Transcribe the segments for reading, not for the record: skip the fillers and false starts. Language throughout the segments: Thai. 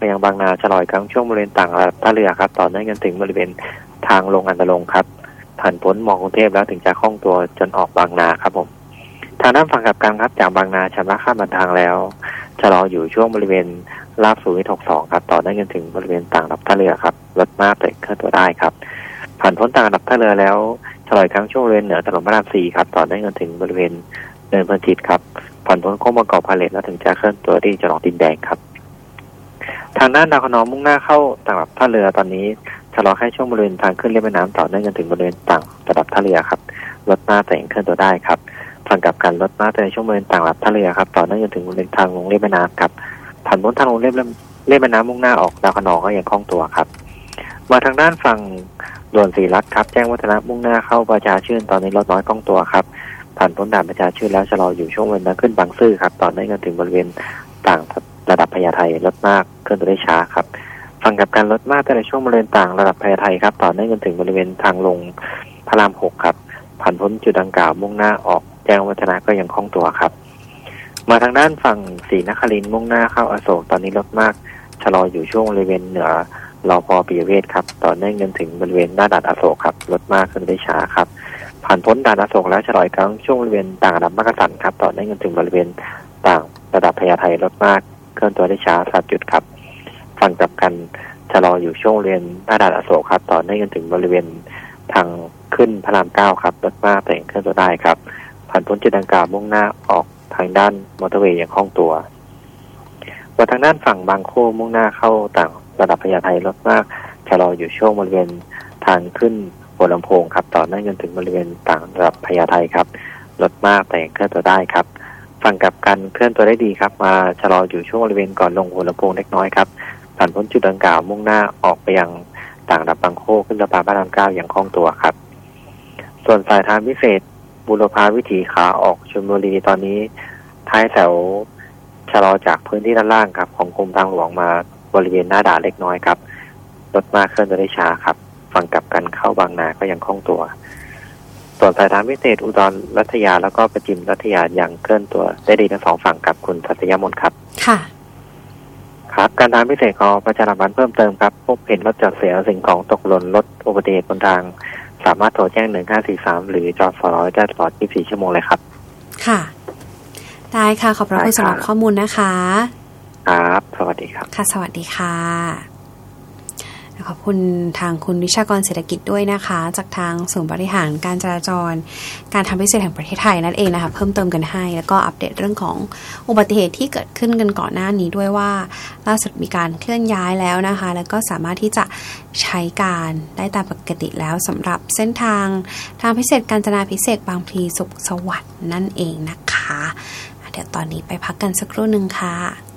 ไปยังบางนาชะลอยกลางช่วงบริเวณต่างระดับท่าเรือครับต่อเนื่องจนถึงบริเวณทางลงอันดาลงครับผ่านพ้นมอกรุงเทพแล้วถึงจะคล่องตัวจนออกบางนาครับผมทางด้านฝั่งกลับกันครับจากบางนาชำระข้ามทางแล้วชะลออยู่ช่วงบริเวณลาดสุวิท62ครับต่อเนื่องจนถึงบริเวณต่างระดับท่าเรือครับรถมากแต่เคลื่อนตัวได้ครับผ่านพ้นต่างระดับท่าเรือแล้วชะลอยกลางช่วงบริเวณเหนือถนนพระราม4ครับต่อเนื่องจนถึงบริเวณเนินพระอาทิตย์ครับผ่านพ้นโค้งบางกอกพาเลทแล้วถึงจะเคลื่อนตัวที่จังหวัดดินแดงครับทางด้านดาวคะนองมุ่งหน้าเข้าต่างระดับท่าเรือตอนนี้ชะลอแค่ช่วงบริเวณทางขึ้นเลียบแม่น้ำต่อเนื่องจนถึงบริเวณต่างระดับท่าเรือครับรถมากแต่เคลื่อนตัวได้ครับฝั่งกลับกันรถมากในช่วงบริเวณต่างระดับท่าเรือครับต่อเนื่องจนถึงบริเวณทางลงเลียบแม่น้ำครับผ่านพ้นทางลงเลียบแม่น้ำมุ่งหน้าออกดาวคะนองก็ยังคล่องตัวครับมาทางด้านฝั่งด่วนศรีรัตน์ครับแจ้งวัฒนะมุ่งหน้าเข้าประชาชื่นตอนนี้รถน้อยคล่องตัวครับผ่านพ้นด่านประชาชื่นแล้วชะลออยู่ช่วงบริเวณขึ้นบางซื่อครับต่อเนื่องจนถึงบริเวณต่างระดับพญาไทรถมากเคลื่อนตัวได้ช้าครับฝั่งกับการรถมากในช่วงบริเวณต่างระดับพญาไทครับต่อเนื่องจนถึงบริเวณทางลงพระราม6ครับผ่านพ้นจุดดังกล่าวมุ่งหน้าออกแจ้งวัฒนะก็ยังคล่องตัวครับมาทางด้านฝั่งศรีนครินทร์มุ่งหน้าเข้าอโศกตอนนี้รถมากชะลออยู่ช่วงบริเวณเหนือรพ.ปิยเวชครับต่อเนื่องจนถึงบริเวณหน้าด่านอโศกครับรถมากเคลื่อนได้ช้าครับผ่านพ้นด่านอโศกแล้วชะลอยกลางช่วงบริเวณต่างระดับมักกะสันครับต่อเนื่องจนถึงบริเวณต่างระดับพญาไทรถมากเคลื่อนตัวได้ช้า3จุดครับฝั่งกลับกันชะลออยู่ช่วงบริเวณหน้าด่านอโศกครับต่อเนื่องจนถึงบริเวณทางขึ้นพระราม9ครับรถมากแต่เคลื่อนตัวได้ครับผ่านพ้นจุดดังกล่าวมุ่งหน้าออกทางด้านมอเตอร์เวย์อย่างคล่องตัวมาทางด้านฝั่งบางโคมุ่งหน้าเข้าต่างระดับพญาไทรถมากชะลออยู่ช่วงบริเวณทางขึ้นหัวลำโพงครับต่อเนื่องจนถึงบริเวณต่างระดับพญาไทครับรถมากแต่เคลื่อนตัวได้ครับฝั่งกลับกันเคลื่อนตัวได้ดีครับมาชะลออยู่ช่วงบริเวณก่อนลงหัวลำโพงเล็กน้อยครับผ่านพ้นจุดดังกล่าวมุ่งหน้าออกไปยังต่างระดับบางโคขึ้นสะพานพระราม9อย่างคล่องตัวครับส่วนสายทางพิเศษบุรพาวิถีขาออกชลบุรีตอนนี้ท้ายแถวชะลอจากพื้นที่ด้านล่างครับของกรมทางหลวงมาบริเวณหน้าด่านเล็กน้อยครับรถมากเคลื่อนตัวได้ช้าครับฝั่งกลับกันเข้าบางนาก็ยังคล่องตัวส่วนสายทางพิเศษอุดรรัตยาแล้วก็ประจิมรัตยายังเคลื่อนตัวได้ดีทั้งสองฝั่งกับคุณทัตยมนครับค่ะครับการทางพิเศษของประชาสัมพันธ์เพิ่มเติมครับพบเห็นรถจอดเสียสิ่งของตกหล่นรถอุบัติเหตุบนทางสามารถโทรแจ้ง1543หรือจอดได้ตลอด24ชั่วโมงเลยครับค่ะได้ค่ะขอบพระคุณสำหรับข้อมูลนะคะครับสวัสดีครับค่ะสวัสดีค่ะขอบคุณทางคุณวิชากรเศรษฐกิจด้วยนะคะจากทางศูนย์บริหารการจราจรการทางพิเศษแห่งประเทศไทยนั่นเองนะคะเพิ่มเติมกันให้แล้วก็อัปเดตเรื่องของอุบัติเหตุที่เกิดขึ้นกันก่อนหน้านี้ด้วยว่าล่าสุดมีการเคลื่อนย้ายแล้วนะคะแล้วก็สามารถที่จะใช้การได้ตามปกติแล้วสำหรับเส้นทางพิเศษกาญจนาภิเษกบางพลีสุขสวัสดิ์นั่นเองนะคะเดี๋ยวตอนนี้ไปพักกันสักครู่นึงค่ะ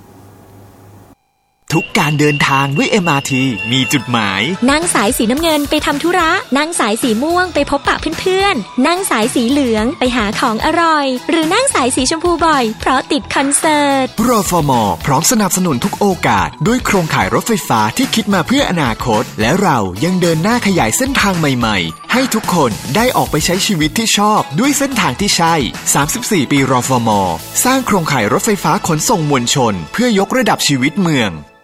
ทุกการเดินทางด้วย MRT มีจุดหมายนั่งสายสีน้ำเงินไปทำธุระนั่งสายสีม่วงไปพบปะเพื่อนๆนั่งสายสีเหลืองไปหาของอร่อยหรือนั่งสายสีชมพูบ่อยเพราะติดคอนเสิร์ตรฟม.พร้อมสนับสนุนทุกโอกาสด้วยโครงข่ายรถไฟฟ้าที่คิดมาเพื่ออนาคตและเรายังเดินหน้าขยายเส้นทางใหม่ๆให้ทุกคนได้ออกไปใช้ชีวิตที่ชอบด้วยเส้นทางที่ใช่34ปีรฟม.สร้างโครงข่ายรถไฟฟ้าขนส่งมวลชนเพื่อยกระดับชีวิตเมือง